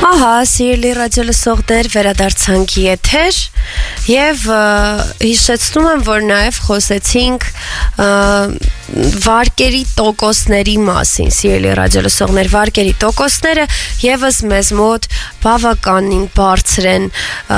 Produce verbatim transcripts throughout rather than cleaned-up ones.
Ահա, սիրելի ռադիոլսողներ, վերադարձանք եթեր եւ հիշեցնում եմ, որ նաեւ խոսեցինք վարկերի տոկոսների մասին, սիրելի ռադիոլսողներ, վարկերի տոկոսները եւս մեզ մոտ բավականին բարձր են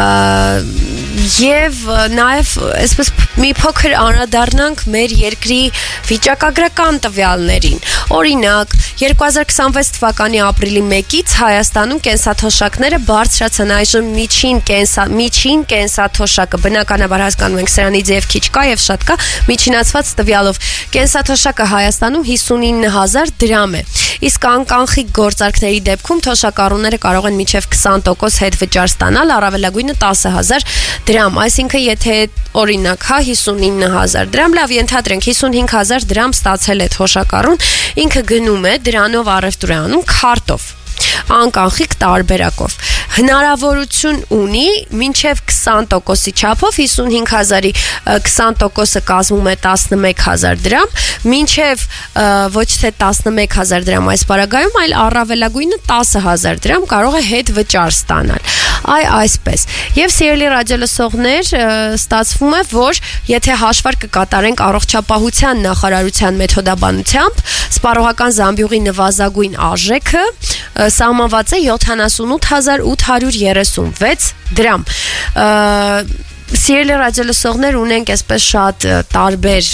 եւ նաեւ այսպես մի փոքր անդրադառնանք մեր երկրի վիճակագրական տվյալներին։ Օրինակ, երկու հազար քսանվեց թվականի ապրիլի մեկից Հայաստանում կենսաթոշակները բարձրացան, այժմ միջին կենսա միջին կենսաթոշակը բնականաբար հասկանում ենք սրանից եւ քիչ կա եւ շատ կա միջինացված տվյալով կենսաթոշակը Հայաստանում հիսունինը հազար դրամ է, իսկ անկանխիկ գործարքների դեպքում թոշակառուները կարող են մինչև քսան տոկոս հետվճար ստանալ, առավելագույնը տասը հազար դրամ, այսինքն եթե օրինակ հա հիսունինը հազար դրամ, լավ ենթադրենք հիսունհինգ հազար դրամ ստացել է թոշակառուն, ինքը գնում է դրանով առևտուր է անում քարտով անկանխիկ տարբերակով հնարավորություն ունի մինչև քսան տոկոսի չափով հիսունհինգ հազարի քսան տոկոսը կազմում է տասնմեկ հազար դրամ մինչև ոչ թե տասնմեկ հազար դրամ այս պարագայում այլ առավելագույնը տասը հազար դրամ կարող է հետ վճար ստանալ այ այսպես եւ սիրելի ռադիոլսողներ ստացվում է որ եթե հաշվարկ կկատարենք առողջապահության նախարարության մեթոդաբանությամբ սպառողական զամբյուղի նվազագույն արժեքը սահմանված է յոթանասունութ հազար ութ հարյուր երեսունվեց դրամ սիրելի ռադիոլսողներ ունենք այսպես շատ տարբեր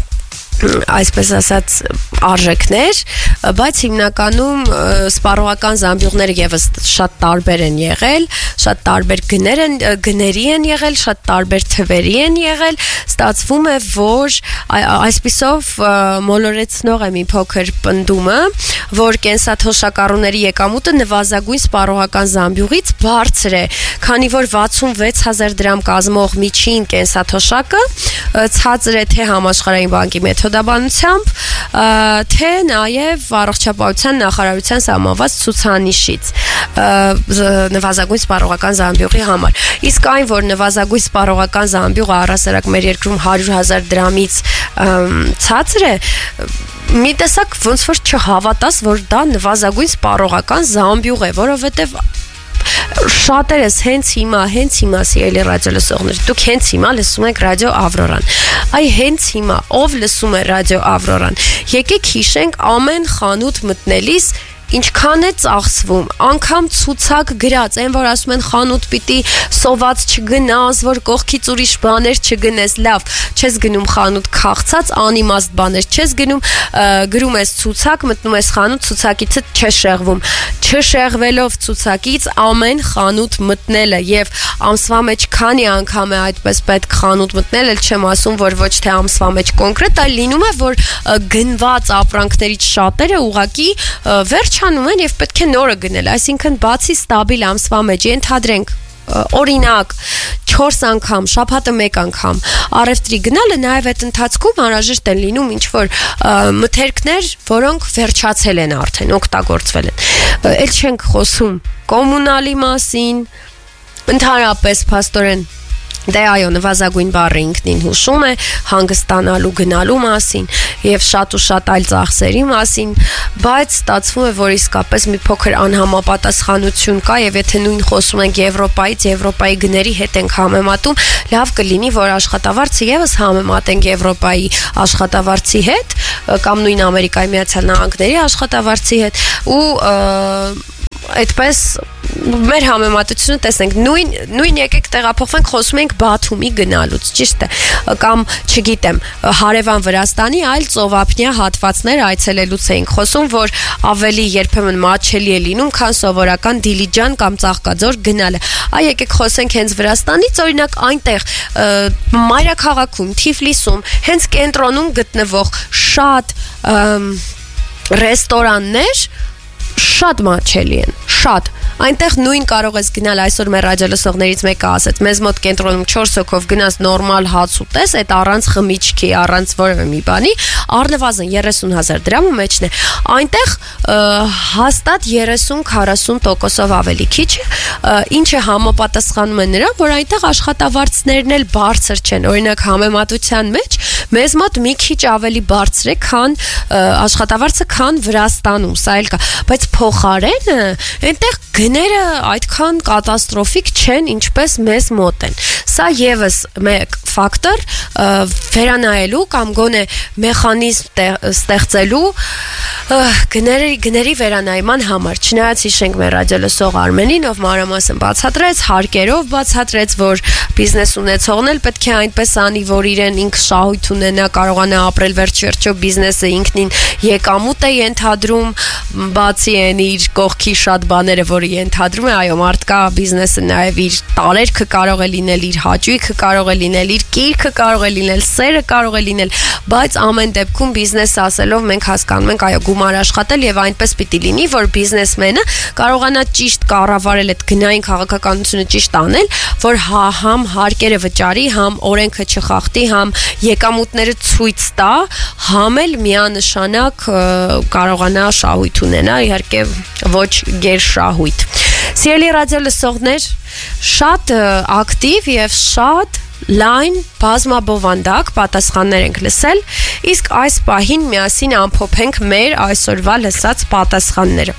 այսպես ասած արժեքներ, բայց հիմնականում սպառողական զամբյուղները եւս շատ տարբեր են եղել, շատ տարբեր գներ են, գների են եղել, շատ տարբեր թվերի են եղել, ստացվում է, որ այսպիսով մոլորեցնող է մի փոքր պնդումը, որ կենսաթոշակառուների եկամուտը նվազագույն սպառողական զամբյուղից բարձր է, քանի որ վաթսունվեց հազար դրամ կազմող միջին կենսաթոշակը ցածր է թե համաշխարհային բանկի մեթոդաբանությամբ, թե նաև առողջապահության նախարարության սահմանված ցուցանիշից նվազագույն սպառողական զամբյուղի համար։ Իսկ այն, որ նվազագույն սպառողական զամբյուղը առհասարակ մեր երկրում հարյուր հազար դրամից ցածր է, մի տեսակ ոնց որ չհավատաս, որ դա նվազագույն սպառողական զամբյուղ է, որովհետև շատերս հենց հիմա, հենց հիմա սիրելի ռադիոլսողներ, դուք հենց հիմա լսում եք ռադիո Ավրորան։ Այ հենց հիմա ով լսում է ռադիո Ավրորան։ Եկեք հիշենք ամեն խանութ մտնելիս ինչքան է ծախսվում, անգամ ցուցակ գրած, այն որ ասում են խանութ պիտի սոված չգնաս, որ կողքից ուրիշ բաներ չգնես, լավ, չես գնում խանութ քաղցած, անիմաստ բաներ չես գնում, գրում ես ցուցակ, մտնում ես խանութ, ցուցակիցը չշեղվում, չշեղվելով ցուցակից ամեն խանութ մտնելը եւ ամսվա մեջ քանի անգամ է այդպես պետք խանութ մտնել, ել չեմ ասում, որ ոչ թե ամսվա մեջ կոնկրետ, այլ լինում է, որ գնված ապրանքներից շատերը ուղակի վերջ չանում են եւ պետք է նորը գնել, այսինքն բացի ստաբիլ ամսվա մեջ ենթադրենք օրինակ չորս անգամ, շաբաթը մեկ անգամ առևտրի գնալը նաև այդ ընթացքում անհրաժեշտ են լինում ինչ-որ մթերքներ, որոնք վերջացել են արդեն, օգտագործվել են։ Էլ չենք խոսում կոմունալի մասին, ընդհանրապես փաստորեն Դե այո, նվազագույն բառը ինքնին հուշում է հանգստանալու գնալու մասին եւ շատ ու շատ այլ ծախսերի մասին, բայց ստացվում է, որ իսկապես մի փոքր անհամապատասխանություն կա եւ եթե նույն խոսում ենք Եվրոպայից, Եվրոպայի գների հետ ենք համեմատում, լավ կլինի, որ աշխատավարձը եւս համեմատենք Եվրոպայի աշխատավարձի հետ կամ նույն Ամերիկայի Միացյալ Նահանգների աշխատավարձի հետ ու այդպես մեր համեմատությունը տեսնենք նույն նույն եկեք տեղափոխվենք խոսում ենք Բաթումի գնալուց ճիշտ է կամ չգիտեմ հարևան Վրաստանի այլ ծովափնյա հատվածներ այցելելուց էինք խոսում որ ավելի երբեմն մատչելի է լինում քան սովորական Դիլիջան կամ Ծաղկաձոր գնալը այ եկեք խոսենք հենց Վրաստանից օրինակ այնտեղ մայրաքաղաքում Թիֆլիսում հենց կենտրոնում գտնվող շատ ռեստորաններ շատ մատչելի են, շատ այնտեղ նույն կարող ես գնալ այսօր մեր ռադիոլսողներից մեկը ասեց մեզ մոտ կենտրոնում չորս հոգով գնաս նորմալ հաց ուտես այդ առանց խմիչքի, առանց որևէ մի բանի առնվազն երեսուն հազար դրամի մեջն է այնտեղ հաստատ երեսուն քառասուն տոկոսով ավելի քիչ ինչը համապատասխանում է նրան որ այնտեղ աշխատավարձներն էլ բարձր չեն օրինակ համեմատության մեջ մեզ մոտ մի քիչ ավելի բարձր է, քան աշխատավարձը, քան Վրաստանում, սա էլ կա, բայց փոխարենը այնտեղ գները այդքան կատաստրոֆիկ չեն, ինչպես մեզ մոտ են։ Սա եւս մեկ ֆակտոր վերանայելու կամ գոնե մեխանիզմ ստեղծելու գների գների վերանայման համար։ Չնայած հիշենք մեր ռադիոլսող Արմենին, ով մանրամասն բացատրեց, հարկերով բացատրեց, որ բիզնես ունեցողն էլ պետք է այնպես անի, որ իրեն ինքը շահույթ ունենա, կարողանա ապրել, վերջ-վերջո բիզնեսը ինքնին եկամուտ է ենթադրում, բացի այն իր կողքի շատ բաները, որը ենթադրում է, այո, մարդկա բիզնեսը նաև իր տարերքը կարող է լինել, իր հաճույքը կարող է լինել, իր կիրքը կարող է լինել, սերը կարող է լինել, բայց ամեն դեպքում բիզնես ասելով մենք հասկանում ենք, այո, գումար աշխատել եւ այնպես պիտի լինի, որ բիզնեսմենը կարողանա ճիշտ կառավարել այդ գնային քաղաքականությունը ճիշտ անել, որ հա, համ հարկերը վճարի, համ օրենքը չխախտի, համ եկամուտները ցույց տա, համ էլ միանշանակ կարողանա շահույթ ունենա, իհարկե ոչ գերշահույթ։ Սիրելի ռադիո լսողներ, շատ ակտիվ եւ շատ լայն բազմաբովանդակ պատասխաններ ենք լսել, իսկ այս պահին միասին ամփոփենք մեր այսօրվա լսած պատասխանները։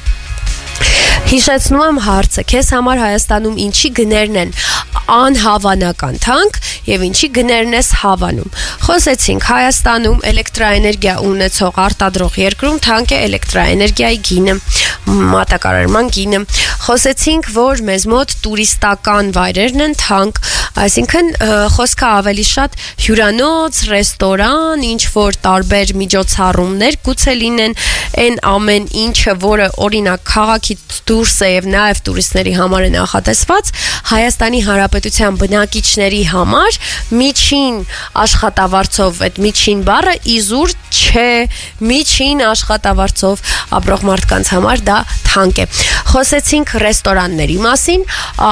Հիշեցնում եմ հարցը, քեզ համար Հայաստանում ինչի գներն են անհավանական թանկ եւ ինչի գներն ես հավանում։ Խոսեցինք Հայաստանում էլեկտրաէներգիա ունեցող արտադրող երկրում թանկ է էլեկտրաէներգիայի գինը, մատակարարման գինը։ Խոսեցինք, որ մեզ մոտ տուրիստական վայրերն են թանկ, այսինքն խոսքը ավելի շատ հյուրանոց, ռեստորան, ինչ որ տարբեր միջոցառումներ գուցե լինեն, այն ամեն ինչը, որը օրինակ քաղաքից դուրս է եւ նաեւ տուրիստների համար է նախատեսված, Հայաստանի Հանրապետության բնակիչների համար միջին աշխատավարձով, այդ միջին բառը իզուր չէ, միջին աշխատավարձով ապրող մարդկանց համար դա թանկ է։ Խոսեցինք ռեստորանների մասին,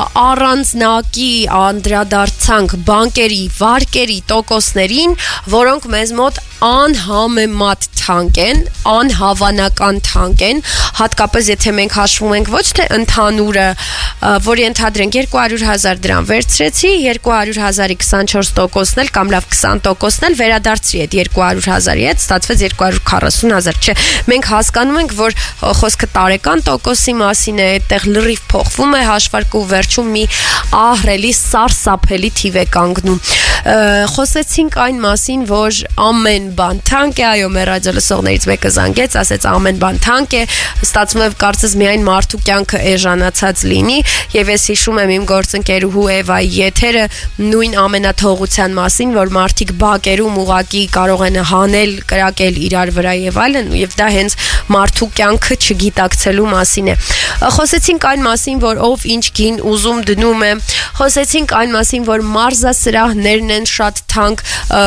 առանձնակի անդրադարձանք բանկերի, վարկերի, տոկոսներին, որոնք մեզ մոտ անհամեմատ թանկ են, անհավանական թանկ են, հատկապես եթե մենք հաշվում ենք ոչ թե ընդհանուրը, որ ենթադրենք երկու հարյուր հազար դրամ վերցրեցի, երկու հարյուր հազարի քսանչորս տոկոսն էլ կամ լավ քսան տոկոսն էլ վերադարձրի այդ երկու հարյուր հազարի հետ, ստացվեց երկու հարյուր քառասուն հազար, չէ, մենք հասկանում ենք, որ խոսքը տարեկան տոկոսի մասին է, այդտեղ լրիվ փոխվում է հաշվարկը ու վերջում մի ահռելի սարսափելի թիվ է կանգնում։ Խոսեցինք այն մասին, որ ամեն բան թանկ է, այո, մեր ռադիո լսողներից մեկը զանգեց, ասեց ամեն բան թանկ է, ստացվում է կարծես միայն մարդու կյանքը էժանացած լինի, եւ ես հիշում եմ իմ գործընկերուհու Էվայի եթերը նույն ամենաթողության մասին, որ մարդիկ բակերում ուղակի կարող են հանել, կրակել իրար վրա եւ այլն, եւ դա հենց մարդու կյանքը չգիտակցելու մասին է։ Խոսեցինք այն մասին, որ ով ինչ գին ուզում դնում է, խոսեցինք այն մասին, որ մարզասրահներն են շատ թանկ,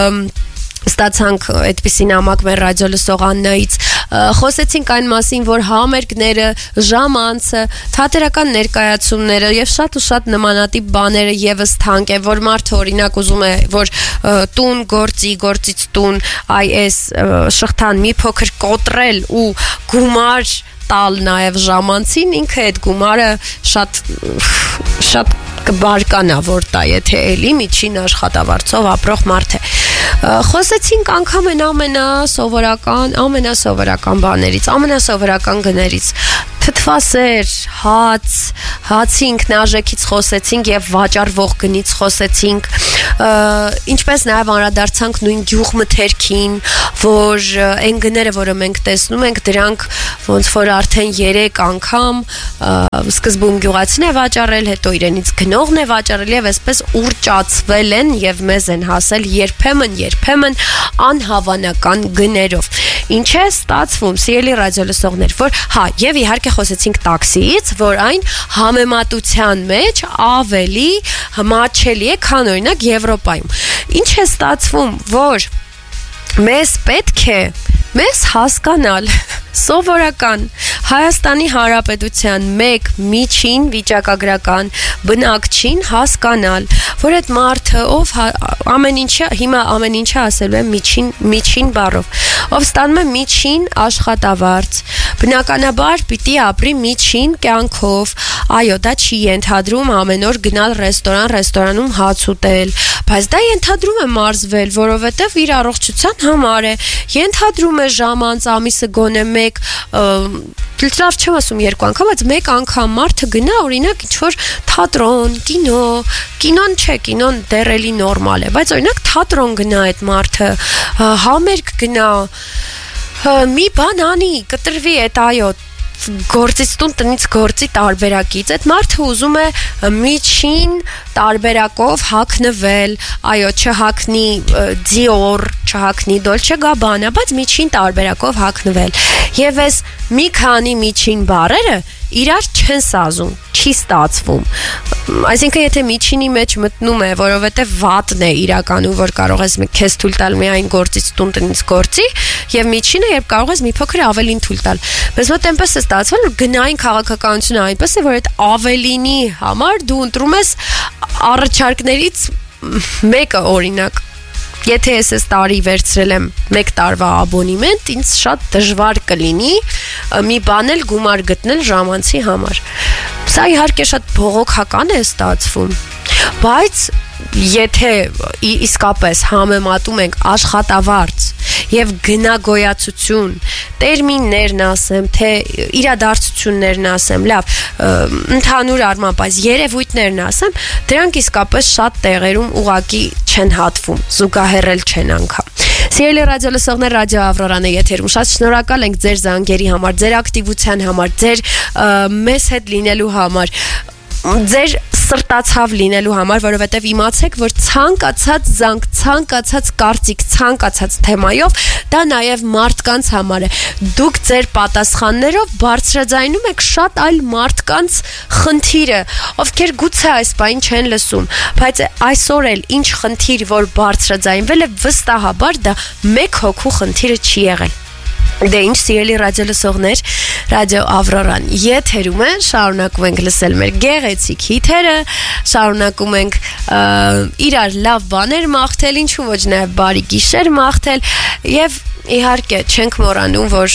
ստացանք այդպիսի նամակ մեր ռադիո լսող Աննայից, խոսեցինք այն մասին, որ համերգները, ժամանցը, թատերական ներկայացումները եւ շատ ու շատ նմանատիպ բաները եւս թանկ է, որ մարդը օրինակ ուզում է, որ տուն գործի, գործից տուն, այ այս շղթան մի փոքր կոտրել ու գումար տալ նաև ժամանցին, ինքը այդ գումարը շատ շատ կբարկանա, որ տա, եթե էլի միջին աշխատավարձով ապրող մարդ է։ Խոսեցինք անգամ են ամենասովորական, ամենասովորական բաներից, ամենասովորական գներից, թթվասեր, հաց, հացի ինքնարժեքից խոսեցինք եւ վաճառվող գնից խոսեցինք, ինչպես նաեւ անդրադարձանք նույն գյուղմթերքին, որ այն գները, որը մենք տեսնում ենք, դրանք ոնց որ արդեն երեք անգամ սկզբում գյուղացին է վաճառել, հետո իրենից գնողն է վաճառել եւ այսպես ուռճացվել են եւ մեզ են հասել երբեմն երբեմն անհավանական գներով։ Ինչ է ստացվում, սիրելի ռադիո լսողներ, որ հա, եւ իհարկե խոսեցինք տաքսիից, որ այն համեմատության մեջ ավելի մատչելի է, քան օրինակ Եվրոպայում։ Ինչ է ստացվում, որ մեզ պետք է մեզ հասկանալ սովորական Հայաստանի Հանրապետության մեկ միջին վիճակագրական բնակչին հասկանալ, որ այդ մարդը ով ամեն ինչը հիմա ամեն ինչը ասելու է միջին միջին բառով, ով ստանում է միջին աշխատավարձ, բնականաբար պիտի ապրի միջին կյանքով, այո, դա չի ենթադրում ամեն օր գնալ ռեստորան, ռեստորանում հաց ուտել, բայց դա ենթադրում է մարզվել, որովհետև իր առողջության համար է, ենթադրում է ժամանց ամիսը գոնե մեկ լավ չեմ ասում երկու անգամ, բայց մեկ անգամ մարդը գնա, օրինակ ինչ-որ թատրոն, կինո, կինոն չէ, կինոն դեռ էլի նորմալ է, բայց օրինակ թատրոն գնա այդ մարդը, համերգ գնա, մի բան անի, կտրվի այդ այո, գործից տուն տնից գործի տարբերակից այդ մարդը ուզում է միջին տարբերակով հագնվել, այո, չհագնի Dior, չհագնի Dolce Gabbana, բայց միջին տարբերակով հագնվել։ Եվ այս մի քանի միջին բառերը իրար չեն սազում, չի ստացվում։ Այսինքն եթե միջինի մեջ մտնում է, որովհետև վատն է իրականում, որ կարող ես քեզ թույլ տալ միայն գործից տուն տնից գործի, եւ միջինը երբ կարող ես մի փոքր ավելին թույլ տալ։ Բայց մոտ այնպես է ստացվել, որ գնային քաղաքականությունը այնպես է, որ այդ ավելինի համար դու ընտրում ես առաջարկներից մեկը, օրինակ Եթե ես այս տարի վերցրել եմ մեկ տարվա աբոնեմենտ, ինձ շատ դժվար կլինի մի բան էլ գումար գտնել ժամանցի համար։ Սա իհարկե շատ բողոքական է ստացվում, բայց եթե իսկապես համեմատում ենք աշխատավարձ եւ գնագոյացություն, տերմիններն ասեմ, թե իրադարձություններն ասեմ, լավ, ընդհանուր առմամբ այս երևույթներն ասեմ, դրանք իսկապես շատ տեղերում ուղակի չեն հատվում, զուգահեռել չեն անգամ։ Սիրելի ռադիո լսողներ, Ռադիո Ավրորան է եթերում։ Շատ շնորհակալ ենք ձեր զանգերի համար, ձեր ակտիվության համար, ձեր մեզ հետ լինելու համար, ձեր սրտացավ լինելու համար, որովհետև իմացեք, որ ցանկացած զանգ, ցանկացած կարծիք, ցանկացած թեմայով դա նաև մարդկանց համար է։ Դուք ձեր պատասխաններով բարձրաձայնում եք շատ այլ մարդկանց խնդիրը, ովքեր գուցե այս բան չեն լսում, բայց այսօր էլ ինչ խնդիր որ բարձրաձայնվել է, վստահաբար դա մեկ հոգու խնդիրը չի եղել։ Դե ինչ սիրելի ռադիո լսողներ, Ռադիո Ավրորան եթերում է, շարունակում ենք լսել մեր գեղեցիկ հիթերը, շարունակում ենք իրար լավ բաներ մաղթել, ինչու ոչ նաև բարի գիշեր մաղթել եւ իհարկե չենք մոռանում, որ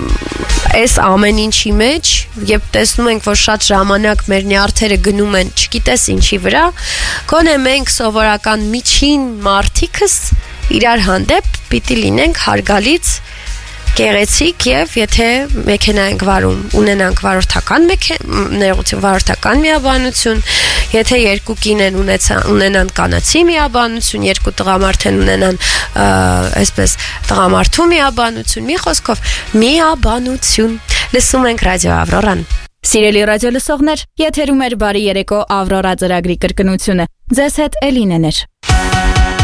այս ամեն ինչի մեջ, երբ տեսնում ենք, որ շատ ժամանակ մեր նյարդերը գնում են, չգիտես ինչի վրա, գոնե մենք սովորական միջին մարդիկս իրար հանդեպ պիտի լինենք հարգալից գեղեցիկ եւ եթե մեքենա ենք վարում, ունենանք վարորդական ներողություն, վարորդական միաբանություն, եթե երկու կին են ունենան կանացի միաբանություն, երկու տղամարդ են ունենան այսպես տղամարդու միաբանություն, մի խոսքով միաբանություն։ Լսում ենք Ռադիո Ավրորան։ Սիրելի ռադիո լսողներ, եթերում է բարի երեկո Ավրորա ծրագրի կրկնությունը։ Ձեզ հետ Էլինեն է։